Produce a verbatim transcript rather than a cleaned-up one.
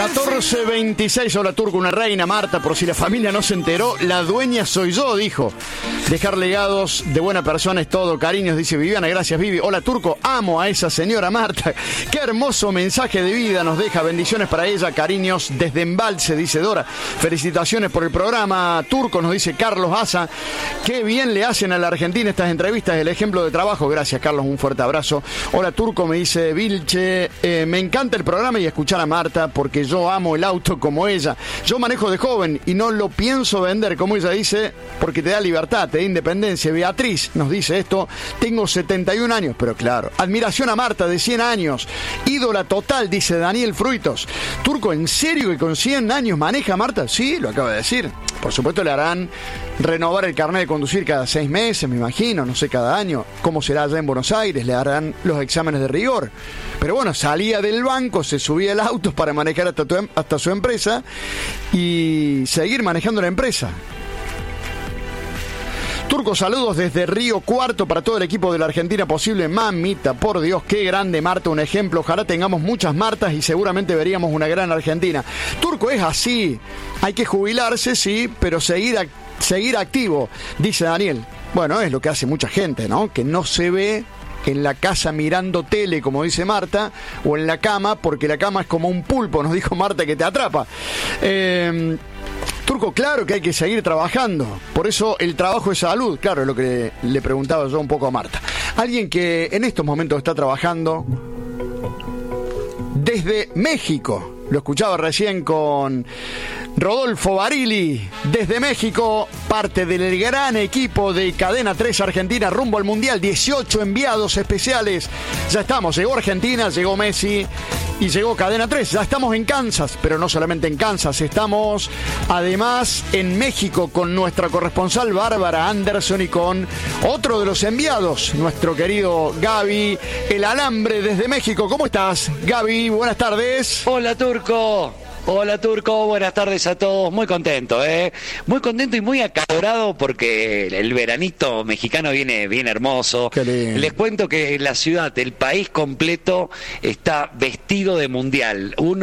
catorce veintiséis, hola Turco, una reina, Marta, por si la familia no se enteró, la dueña soy yo, dijo. Dejar legados de buena persona es todo, cariños, dice Viviana, gracias Vivi. Hola Turco, amo a esa señora Marta, qué hermoso mensaje de vida nos deja, bendiciones para ella, cariños desde Embalse, dice Dora. Felicitaciones por el programa Turco, nos dice Carlos Asa, qué bien le hacen a la Argentina estas entrevistas, el ejemplo de trabajo, gracias Carlos, un fuerte abrazo. Hola Turco, me dice Vilche, eh, me encanta el programa y escuchar a Marta porque yo amo el auto como ella, yo manejo de joven y no lo pienso vender como ella dice porque te da libertad, te da independencia. Beatriz nos dice esto, tengo setenta y un años, pero claro, admiración a Marta de cien años, ídola total, dice Daniel Fruitos. Turco, ¿en serio que con cien años maneja Marta? Sí, lo acaba de decir. Por supuesto le harán renovar el carnet de conducir cada seis meses, me imagino, no sé, cada año. ¿Cómo será allá en Buenos Aires? Le harán los exámenes de rigor. Pero bueno, salía del banco, se subía al auto para manejar hasta, tu, hasta su empresa y seguir manejando la empresa. Turco, saludos desde Río Cuarto para todo el equipo de la Argentina Posible. Mamita, por Dios, qué grande Marta, un ejemplo. Ojalá tengamos muchas Martas y seguramente veríamos una gran Argentina. Turco, es así. Hay que jubilarse, sí, pero seguir, seguir activo, dice Daniel. Bueno, es lo que hace mucha gente, ¿no? Que no se ve en la casa mirando tele, como dice Marta, o en la cama, porque la cama es como un pulpo, nos dijo Marta, que te atrapa. Eh... Turco, claro que hay que seguir trabajando, por eso el trabajo es salud, claro, es lo que le, le preguntaba yo un poco a Marta. Alguien que en estos momentos está trabajando desde México, lo escuchaba recién con Rodolfo Barili, desde México, parte del gran equipo de Cadena tres Argentina rumbo al Mundial, dieciocho enviados especiales, ya estamos, llegó Argentina, llegó Messi y llegó Cadena tres, ya estamos en Kansas, pero no solamente en Kansas, estamos además en México con nuestra corresponsal Bárbara Anderson y con otro de los enviados, nuestro querido Gaby, el alambre desde México. ¿Cómo estás, Gaby? Buenas tardes. Hola, Turco. Hola Turco, buenas tardes a todos, muy contento, ¿eh? Muy contento y muy acalorado porque el veranito mexicano viene bien hermoso. Les cuento que la ciudad, el país completo está vestido de mundial. Un